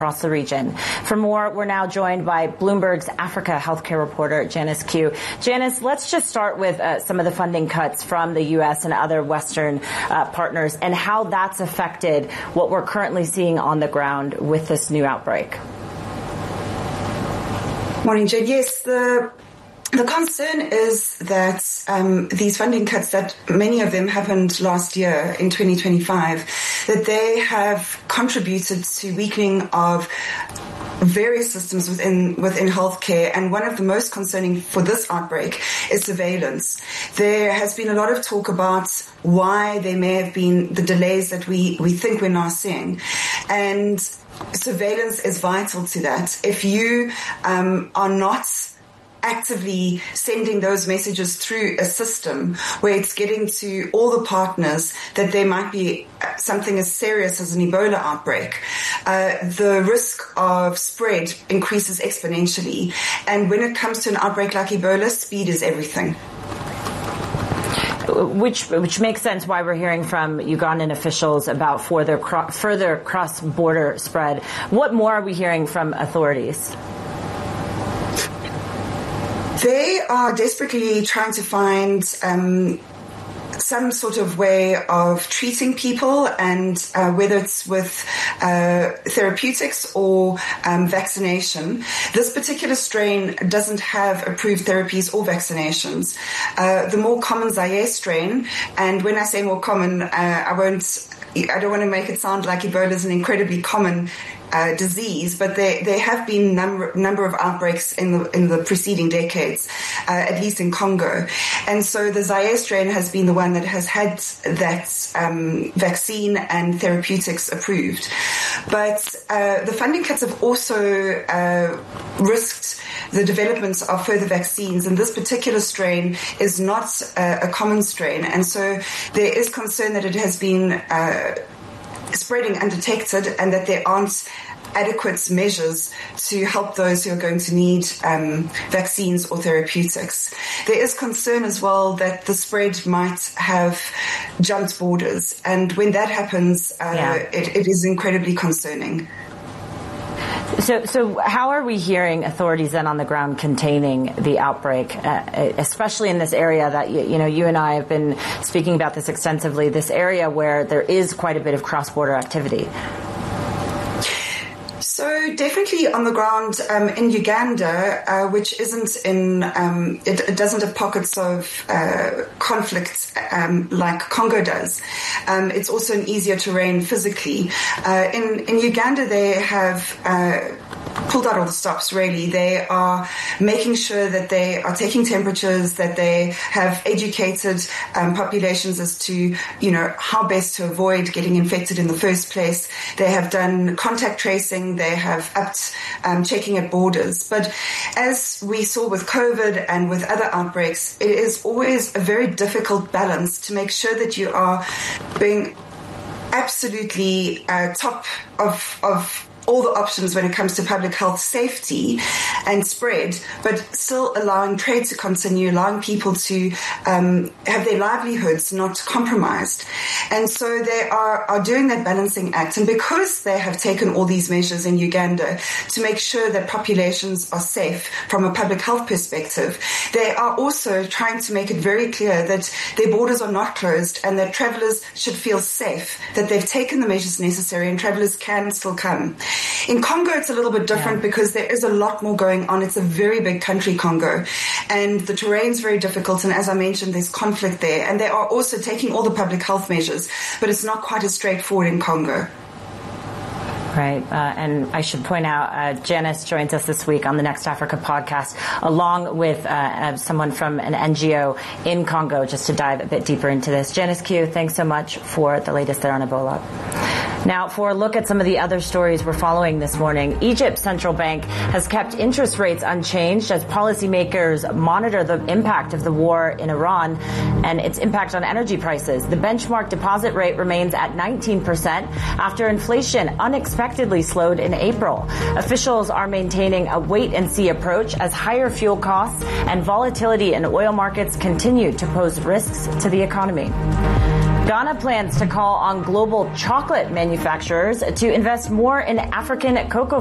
across the region. For more, we're now joined by Bloomberg's Africa healthcare reporter, Janice Q. Janice, let's just start with some of the funding cuts from the U.S. and other Western partners and how that's affected what we're currently seeing on the ground with this new outbreak. Morning, Jade. Yes, the concern is that these funding cuts, that many of them happened last year in 2025, that they have contributed to weakening of various systems within healthcare, and one of the most concerning for this outbreak is surveillance. There has been a lot of talk about why there may have been the delays that we think we're now seeing, and surveillance is vital to that. If you are not actively sending those messages through a system where it's getting to all the partners that there might be something as serious as an Ebola outbreak, the risk of spread increases exponentially. And when it comes to an outbreak like Ebola, speed is everything. Which makes sense why we're hearing from Ugandan officials about further cross-border spread. What more are we hearing from authorities? They are desperately trying to find some sort of way of treating people, and whether it's with therapeutics or vaccination. This particular strain doesn't have approved therapies or vaccinations. The more common Zaire strain, and when I say more common, I don't want to make it sound like Ebola is an incredibly common disease, but there have been number of outbreaks in the preceding decades, at least in Congo. And so the Zaire strain has been the one that has had that vaccine and therapeutics approved. But the funding cuts have also risked the development of further vaccines, and this particular strain is not a common strain, and so there is concern that it has been spreading undetected and that there aren't adequate measures to help those who are going to need vaccines or therapeutics. There is concern as well that the spread might have jumped borders, and when that happens, it is incredibly concerning. So how are we hearing authorities then on the ground containing the outbreak, especially in this area that, you and I have been speaking about this extensively, this area where there is quite a bit of cross-border activity? So definitely on the ground in Uganda, which isn't it doesn't have pockets of conflict like Congo does. It's also an easier terrain physically. In Uganda, they have pulled out all the stops, really. They are making sure that they are taking temperatures, that they have educated populations as to, how best to avoid getting infected in the first place. They have done contact tracing. They have upped checking at borders. But as we saw with COVID and with other outbreaks, it is always a very difficult balance to make sure that you are being absolutely top of all the options when it comes to public health safety and spread, but still allowing trade to continue, allowing people to have their livelihoods not compromised. And so they are doing that balancing act. And because they have taken all these measures in Uganda to make sure that populations are safe from a public health perspective, they are also trying to make it very clear that their borders are not closed and that travelers should feel safe, that they've taken the measures necessary and travelers can still come. In Congo, it's a little bit different because there is a lot more going on. It's a very big country, Congo, and the terrain's very difficult. And as I mentioned, there's conflict there. And they are also taking all the public health measures, but it's not quite as straightforward in Congo. Right. And I should point out, Janice joins us this week on the Next Africa podcast, along with someone from an NGO in Congo, just to dive a bit deeper into this. Janice Q, thanks so much for the latest there on Ebola. Now, for a look at some of the other stories we're following this morning, Egypt's central bank has kept interest rates unchanged as policymakers monitor the impact of the war in Iran and its impact on energy prices. The benchmark deposit rate remains at 19% after inflation unexpectedly slowed in April. Officials are maintaining a wait-and-see approach as higher fuel costs and volatility in oil markets continue to pose risks to the economy. Ghana plans to call on global chocolate manufacturers to invest more in African cocoa